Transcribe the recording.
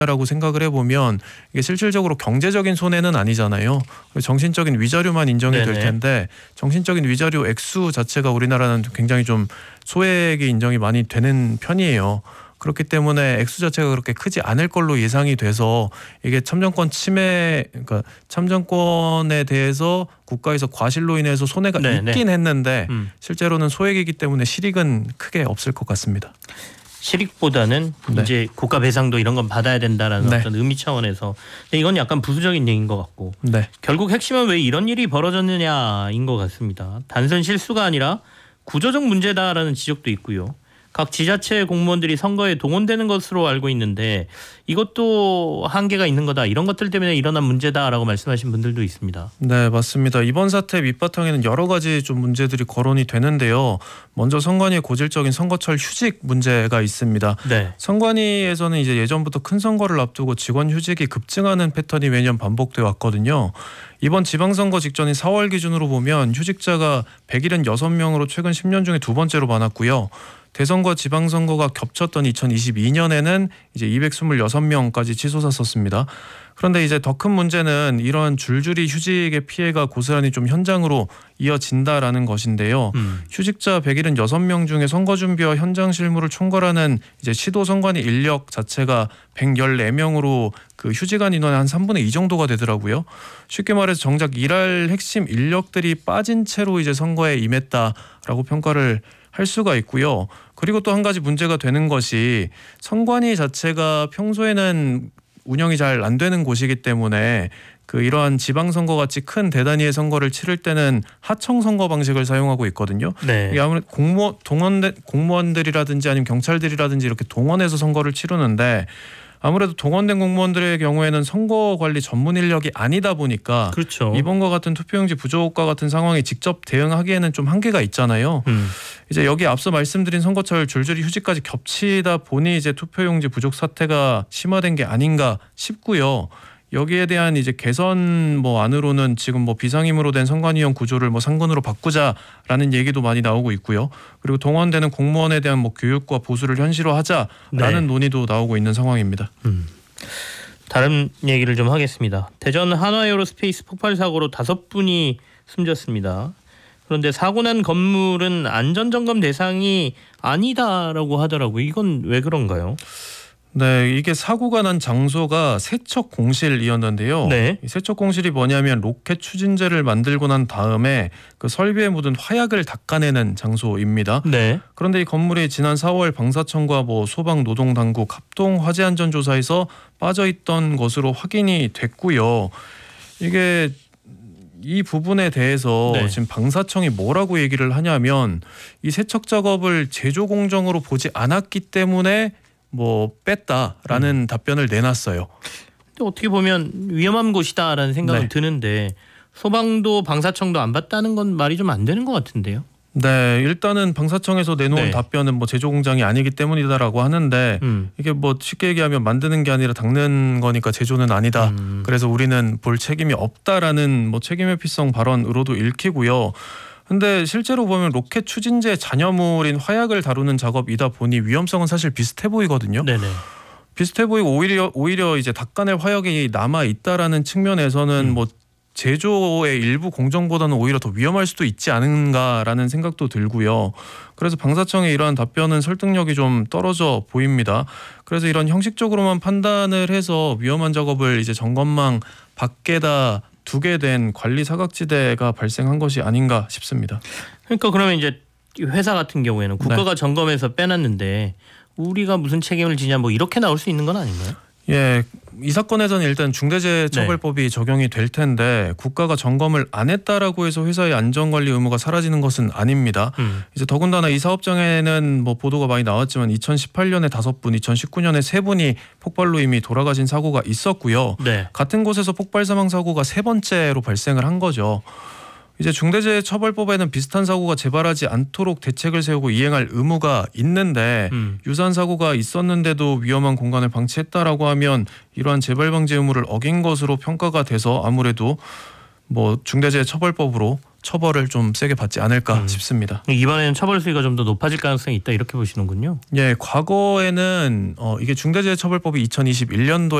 라고 생각을 해보면 이게 실질적으로 경제적인 손해는 아니잖아요. 정신적인 위자료만 인정이 될 텐데 정신적인 위자료 액수 자체가 우리나라는 굉장히 좀 소액이 인정이 많이 되는 편이에요. 그렇기 때문에 액수 자체가 그렇게 크지 않을 걸로 예상이 돼서 이게 참정권 침해, 그러니까 참정권에 대해서 국가에서 과실로 인해서 손해가 있긴 했는데 실제로는 소액이기 때문에 실익은 크게 없을 것 같습니다. 실익보다는 이제 국가 배상도 이런 건 받아야 된다라는 어떤 의미 차원에서 이건 약간 부수적인 얘기인 것 같고 결국 핵심은 왜 이런 일이 벌어졌느냐인 것 같습니다. 단순 실수가 아니라 구조적 문제다라는 지적도 있고요. 각 지자체 공무원들이 선거에 동원되는 것으로 알고 있는데 이것도 한계가 있는 거다. 이런 것들 때문에 일어난 문제다라고 말씀하신 분들도 있습니다. 네, 맞습니다. 이번 사태 밑바탕에는 여러 가지 좀 문제들이 거론이 되는데요. 먼저 선관위의 고질적인 선거철 휴직 문제가 있습니다. 선관위에서는 이제 예전부터 큰 선거를 앞두고 직원 휴직이 급증하는 패턴이 매년 반복돼 왔거든요. 이번 지방선거 직전인 4월 기준으로 보면 휴직자가 176명으로 최근 10년 중에 두 번째로 많았고요. 대선과 지방선거가 겹쳤던 2022년에는 이제 226명까지 치솟았었습니다. 그런데 이제 더 큰 문제는 이런 줄줄이 휴직의 피해가 고스란히 좀 현장으로 이어진다라는 것인데요. 휴직자 176명 중에 선거 준비와 현장 실무를 총괄하는 이제 시도 선관위 인력 자체가 114명으로 그 휴직한 인원의 한 3분의 2 정도가 되더라고요. 쉽게 말해서 정작 일할 핵심 인력들이 빠진 채로 이제 선거에 임했다라고 평가를 할 수가 있고요. 그리고 또 한 가지 문제가 되는 것이 선관위 자체가 평소에는 운영이 잘 안 되는 곳이기 때문에 그 이러한 지방선거 같이 큰 대단위의 선거를 치를 때는 하청 선거 방식을 사용하고 있거든요. 이게 아무래도 공무원들이라든지 아니면 경찰들이라든지 이렇게 동원해서 선거를 치르는데 아무래도 동원된 공무원들의 경우에는 선거 관리 전문 인력이 아니다 보니까 이번과 같은 투표용지 부족과 같은 상황에 직접 대응하기에는 좀 한계가 있잖아요. 이제 여기 앞서 말씀드린 선거철 줄줄이 휴직까지 겹치다 보니 이제 투표용지 부족 사태가 심화된 게 아닌가 싶고요. 여기에 대한 이제 개선 안으로는 지금 비상임으로 된 선관위형 구조를 상근으로 바꾸자라는 얘기도 많이 나오고 있고요. 그리고 동원되는 공무원에 대한 교육과 보수를 현실화하자라는 논의도 나오고 있는 상황입니다. 다른 얘기를 좀 하겠습니다. 대전 한화에어로스페이스 폭발 사고로 5분이 숨졌습니다. 그런데 사고 난 건물은 안전점검 대상이 아니다라고 하더라고요. 이건 왜 그런가요? 네, 이게 사고가 난 장소가 세척 공실이었는데요. 이 세척 공실이 뭐냐면 로켓 추진제를 만들고 난 다음에 그 설비에 묻은 화약을 닦아내는 장소입니다. 그런데 이 건물이 지난 4월 방사청과 소방노동당국 합동 화재안전조사에서 빠져있던 것으로 확인이 됐고요. 이게 이 부분에 대해서 지금 방사청이 뭐라고 얘기를 하냐면 이 세척 작업을 제조 공정으로 보지 않았기 때문에 뺐다라는 답변을 내놨어요. 근데 어떻게 보면 위험한 곳이다라는 생각은 드는데 소방도 방사청도 안 봤다는 건 말이 좀 안 되는 것 같은데요. 네, 일단은 방사청에서 내놓은 답변은 제조 공장이 아니기 때문이다라고 하는데 이게 쉽게 얘기하면 만드는 게 아니라 닦는 거니까 제조는 아니다. 그래서 우리는 볼 책임이 없다라는 책임회피성 발언으로도 읽히고요. 근데 실제로 보면 로켓 추진제 잔여물인 화약을 다루는 작업이다 보니 위험성은 사실 비슷해 보이거든요. 비슷해 보이고 오히려 이제 닦아낼 화약이 남아 있다라는 측면에서는 제조의 일부 공정보다는 오히려 더 위험할 수도 있지 않은가라는 생각도 들고요. 그래서 방사청의 이러한 답변은 설득력이 좀 떨어져 보입니다. 그래서 이런 형식적으로만 판단을 해서 위험한 작업을 이제 점검망 밖에다 두게 된 관리 사각지대가 발생한 것이 아닌가 싶습니다. 그러니까 그러면 이제 회사 같은 경우에는 국가가 점검해서 빼놨는데 우리가 무슨 책임을 지냐 이렇게 나올 수 있는 건 아닌가요? 예, 이 사건에서는 일단 중대재해처벌법이 적용이 될 텐데 국가가 점검을 안 했다라고 해서 회사의 안전관리 의무가 사라지는 것은 아닙니다. 이제 더군다나 이 사업장에는 보도가 많이 나왔지만 2018년에 5분, 2019년에 3분이 폭발로 이미 돌아가신 사고가 있었고요. 같은 곳에서 폭발 사망 사고가 3번째로 발생을 한 거죠. 이제 중대재해처벌법에는 비슷한 사고가 재발하지 않도록 대책을 세우고 이행할 의무가 있는데 유사한 사고가 있었는데도 위험한 공간을 방치했다라고 하면 이러한 재발 방지 의무를 어긴 것으로 평가가 돼서 아무래도 중대재해처벌법으로 처벌을 좀 세게 받지 않을까 싶습니다. 이번에는 처벌 수위가 좀 더 높아질 가능성이 있다 이렇게 보시는군요. 예, 과거에는 이게 중대재해처벌법이 2021년도에